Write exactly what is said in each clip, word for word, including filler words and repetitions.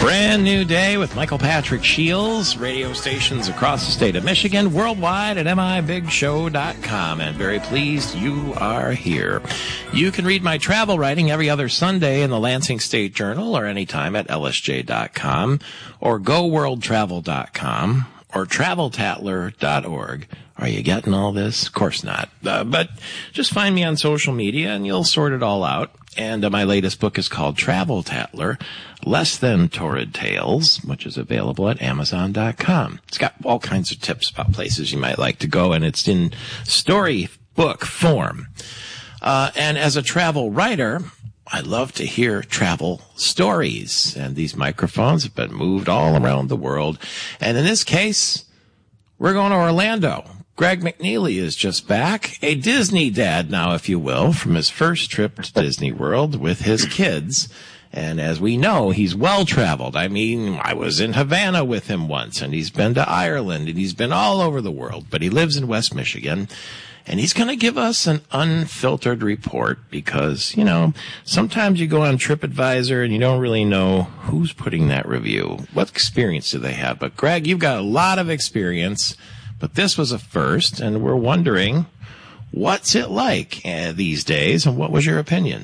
Brand new day with Michael Patrick Shields, radio stations across the state of Michigan, worldwide at M I Big Show dot com, and very pleased you are here. You can read my travel writing every other Sunday in the Lansing State Journal or anytime at L S J dot com or Go World Travel dot com or Travel Tattler dot org. Are you getting all this? Of course not. Uh, but just find me on social media and you'll sort it all out. And uh, my latest book is called Travel Tattler, Less Than Torrid Tales, which is available at Amazon dot com. It's got all kinds of tips about places you might like to go, and it's in storybook form. Uh, and as a travel writer, I love to hear travel stories. And these microphones have been moved all around the world. And in this case, we're going to Orlando. Greg McNeely is just back, a Disney dad now, if you will, from his first trip to Disney World with his kids. And as we know, he's well-traveled. I mean, I was in Havana with him once, and he's been to Ireland, and he's been all over the world. But he lives in West Michigan, and he's going to give us an unfiltered report because, you know, sometimes you go on TripAdvisor and you don't really know who's putting that review. What experience do they have? But, Greg, you've got a lot of experience. But this was a first, and we're wondering, what's it like uh, these days, and what was your opinion?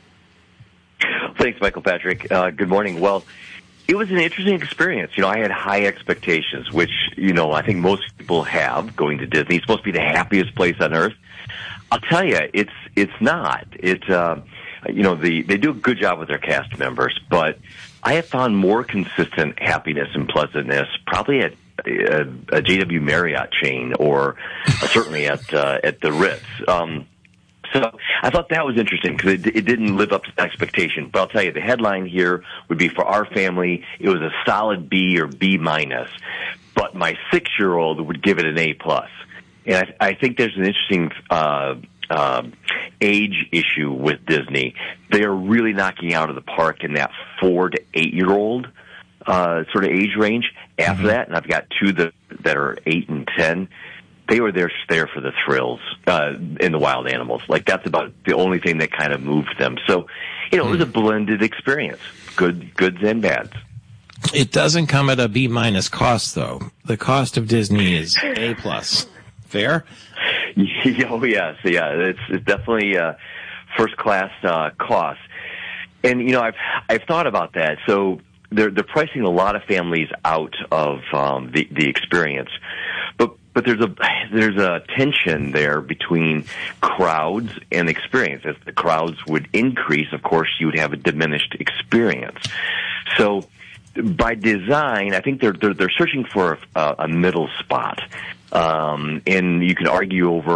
Thanks, Michael Patrick. Uh, good morning. Well, it was an interesting experience. You know, I had high expectations, which, you know, I think most people have going to Disney. It's supposed to be the happiest place on earth. I'll tell you, it's it's not. It's, uh, you know, the they do a good job with their cast members, but I have found more consistent happiness and pleasantness probably at A, a J W Marriott chain, or uh, certainly at uh, at the Ritz. Um, so I thought that was interesting because it, it didn't live up to the expectation. But I'll tell you, the headline here would be for our family, it was a solid B or B minus. But my six-year-old would give it an A plus. And I, I think there's an interesting uh, uh, age issue with Disney. They are really knocking out of the park in that four to eight-year-old Uh, sort of age range. After mm-hmm. that, and I've got two that, that are eight and ten, they were there, there for the thrills uh, in the wild animals. Like, that's about the only thing that kind of moved them. So, you know, mm-hmm. it was a blended experience, good goods and bads. It doesn't come at a B minus cost, though. The cost of Disney is A plus. Fair? Oh, yes. Yeah, it's, it's definitely uh, first-class uh, cost. And, you know, I've I've thought about that. So, They're they're pricing a lot of families out of um, the the experience, but but there's a there's a tension there between crowds and experience. As the crowds would increase, of course, you would have a diminished experience. So, by design, I think they're they're, they're searching for a, a middle spot, um, and you can argue over